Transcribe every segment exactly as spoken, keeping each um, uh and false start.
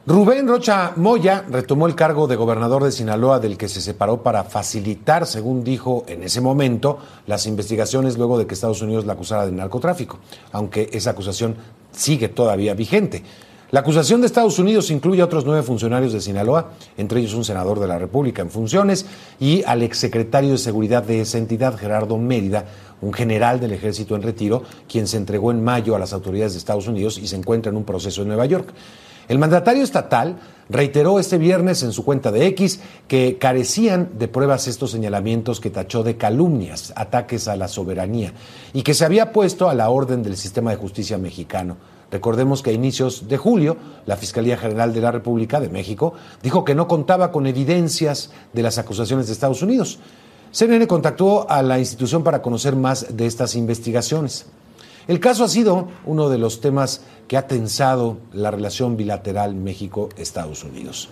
Rubén Rocha Moya retomó el cargo de gobernador de Sinaloa, del que se separó para facilitar, según dijo en ese momento, las investigaciones luego de que Estados Unidos la acusara de narcotráfico, aunque esa acusación sigue todavía vigente. La acusación de Estados Unidos incluye a otros nueve funcionarios de Sinaloa, entre ellos un senador de la República en funciones y al exsecretario de Seguridad de esa entidad, Gerardo Mérida, un general del ejército en retiro, quien se entregó en mayo a las autoridades de Estados Unidos y se encuentra en un proceso en Nueva York. El mandatario estatal reiteró este viernes en su cuenta de X que carecían de pruebas estos señalamientos que tachó de calumnias, ataques a la soberanía, y que se había puesto a la orden del sistema de justicia mexicano. Recordemos que a inicios de julio, la Fiscalía General de la República de México dijo que no contaba con evidencias de las acusaciones de Estados Unidos. C N N contactó a la institución para conocer más de estas investigaciones. El caso ha sido uno de los temas que ha tensado la relación bilateral México-Estados Unidos.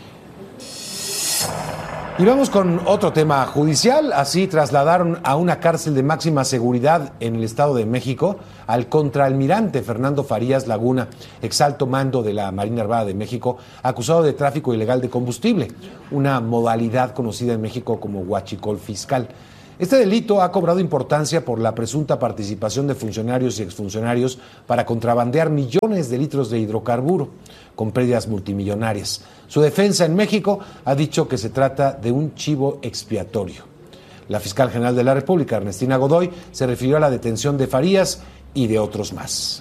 Y vamos con otro tema judicial. Así trasladaron a una cárcel de máxima seguridad en el Estado de México al contraalmirante Fernando Farías Laguna, exalto mando de la Marina Armada de México, acusado de tráfico ilegal de combustible, una modalidad conocida en México como huachicol fiscal. Este delito ha cobrado importancia por la presunta participación de funcionarios y exfuncionarios para contrabandear millones de litros de hidrocarburo con pérdidas multimillonarias. Su defensa en México ha dicho que se trata de un chivo expiatorio. La fiscal general de la República, Ernestina Godoy, se refirió a la detención de Farías y de otros más.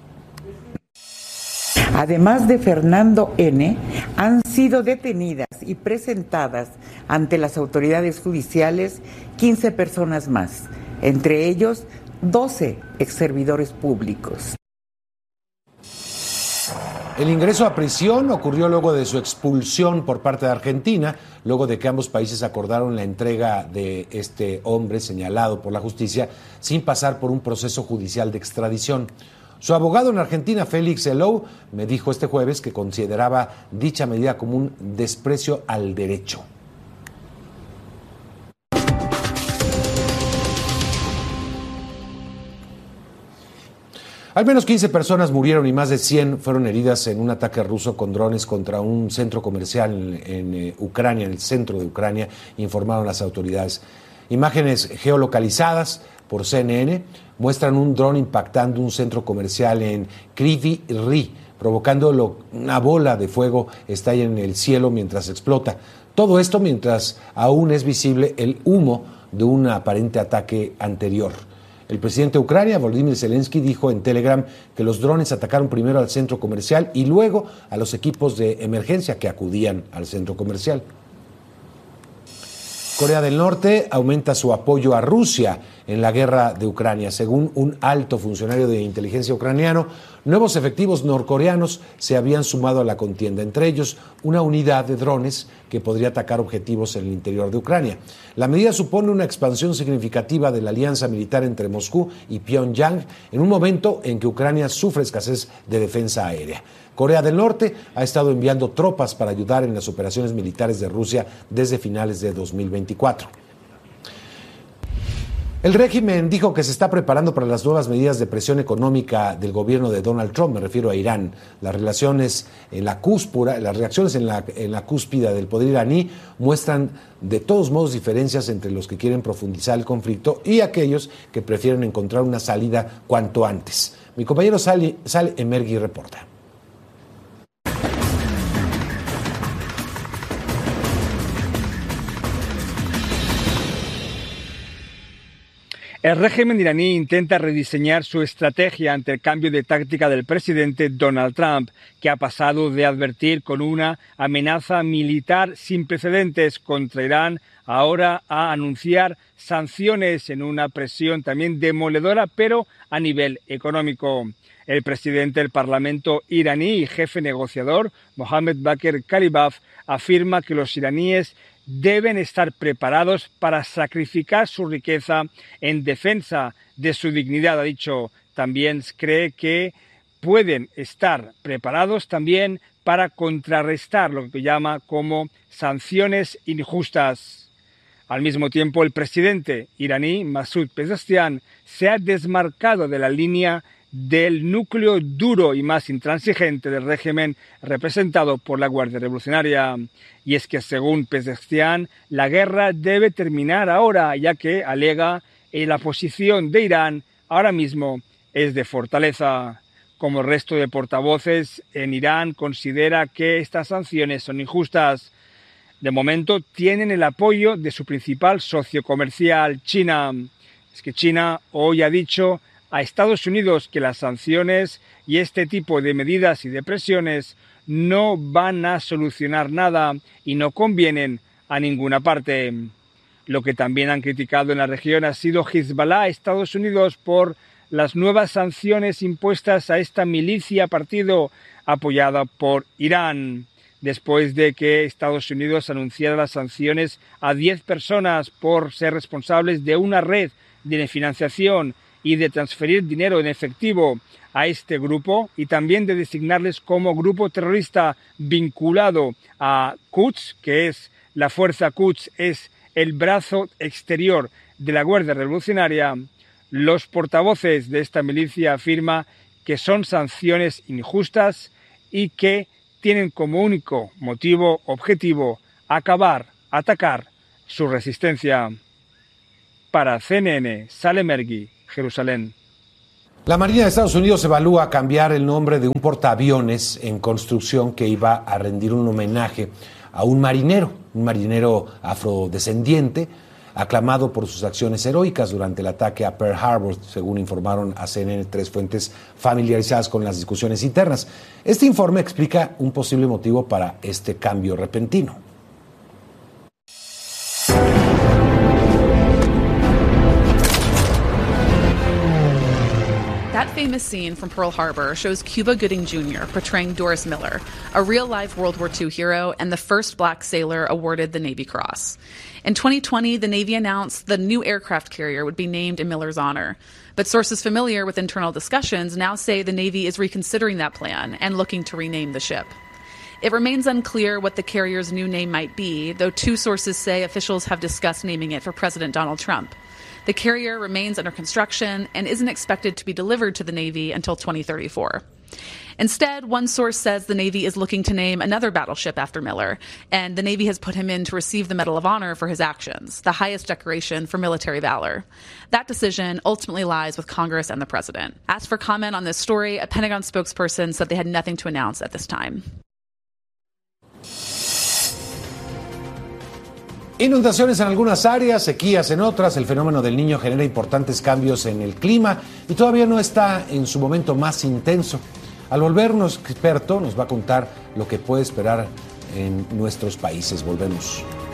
Además de Fernando N., han sido detenidas y presentadas ante las autoridades judiciales quince personas más, entre ellos doce exservidores públicos. El ingreso a prisión ocurrió luego de su expulsión por parte de Argentina, luego de que ambos países acordaron la entrega de este hombre señalado por la justicia sin pasar por un proceso judicial de extradición. Su abogado en Argentina, Félix Elou, me dijo este jueves que consideraba dicha medida como un desprecio al derecho. Al menos quince personas murieron y más de cien fueron heridas en un ataque ruso con drones contra un centro comercial en, en eh, Ucrania, en el centro de Ucrania, informaron las autoridades. Imágenes geolocalizadas por C N N muestran un dron impactando un centro comercial en Kryvyi Rih, provocando lo, una bola de fuego estalla en el cielo mientras explota. Todo esto mientras aún es visible el humo de un aparente ataque anterior. El presidente de Ucrania, Volodymyr Zelensky, dijo en Telegram que los drones atacaron primero al centro comercial y luego a los equipos de emergencia que acudían al centro comercial. Corea del Norte aumenta su apoyo a Rusia en la guerra de Ucrania. Según un alto funcionario de inteligencia ucraniano, nuevos efectivos norcoreanos se habían sumado a la contienda, entre ellos una unidad de drones que podría atacar objetivos en el interior de Ucrania. La medida supone una expansión significativa de la alianza militar entre Moscú y Pyongyang en un momento en que Ucrania sufre escasez de defensa aérea. Corea del Norte ha estado enviando tropas para ayudar en las operaciones militares de Rusia desde finales de dos mil veinticuatro. El régimen dijo que se está preparando para las nuevas medidas de presión económica del gobierno de Donald Trump, me refiero a Irán. Las relaciones en la cúspura, las reacciones en la, en la cúspide del poder iraní muestran de todos modos diferencias entre los que quieren profundizar el conflicto y aquellos que prefieren encontrar una salida cuanto antes. Mi compañero Sal, Sal Emergui reporta. El régimen iraní intenta rediseñar su estrategia ante el cambio de táctica del presidente Donald Trump, que ha pasado de advertir con una amenaza militar sin precedentes contra Irán ahora a anunciar sanciones en una presión también demoledora, pero a nivel económico. El presidente del Parlamento iraní y jefe negociador, Mohammad Bakr Kalibaf, afirma que los iraníes deben estar preparados para sacrificar su riqueza en defensa de su dignidad, ha dicho. También cree que pueden estar preparados también para contrarrestar lo que llama como sanciones injustas. Al mismo tiempo, el presidente iraní, Masoud Pezeshkian, se ha desmarcado de la línea del núcleo duro y más intransigente del régimen representado por la Guardia Revolucionaria. Y es que, según Pezeshkian, la guerra debe terminar ahora, ya que, alega, eh, la posición de Irán ahora mismo es de fortaleza. Como el resto de portavoces en Irán, considera que estas sanciones son injustas. De momento tienen el apoyo de su principal socio comercial, China. Es que China hoy ha dicho a Estados Unidos que las sanciones y este tipo de medidas y de presiones no van a solucionar nada y no convienen a ninguna parte. Lo que también han criticado en la región ha sido Hezbollah a Estados Unidos por las nuevas sanciones impuestas a esta milicia partido apoyada por Irán, después de que Estados Unidos anunciara las sanciones a diez personas por ser responsables de una red de financiación y de transferir dinero en efectivo a este grupo y también de designarles como grupo terrorista vinculado a Quds, que es la fuerza Quds, es el brazo exterior de la Guardia Revolucionaria. Los portavoces de esta milicia afirman que son sanciones injustas y que tienen como único motivo objetivo acabar, atacar su resistencia. Para C N N, Salem Ergui, Jerusalén. La Marina de Estados Unidos evalúa cambiar el nombre de un portaaviones en construcción que iba a rendir un homenaje a un marinero, un marinero afrodescendiente, aclamado por sus acciones heroicas durante el ataque a Pearl Harbor, según informaron a C N N tres fuentes familiarizadas con las discusiones internas. Este informe explica un posible motivo para este cambio repentino. That famous scene from Pearl Harbor shows Cuba Gooding Junior portraying Doris Miller, a real-life World War Two hero and the first black sailor awarded the Navy Cross. In twenty twenty, the Navy announced the new aircraft carrier would be named in Miller's honor. But sources familiar with internal discussions now say the Navy is reconsidering that plan and looking to rename the ship. It remains unclear what the carrier's new name might be, though two sources say officials have discussed naming it for President Donald Trump. The carrier remains under construction and isn't expected to be delivered to the Navy until twenty thirty-four. Instead, one source says the Navy is looking to name another battleship after Miller, and the Navy has put him in to receive the Medal of Honor for his actions, the highest decoration for military valor. That decision ultimately lies with Congress and the President. Asked for comment on this story, a Pentagon spokesperson said they had nothing to announce at this time. Inundaciones en algunas áreas, sequías en otras. El fenómeno del Niño genera importantes cambios en el clima y todavía no está en su momento más intenso. Al volver, nuestro experto nos va a contar lo que puede esperar en nuestros países. Volvemos.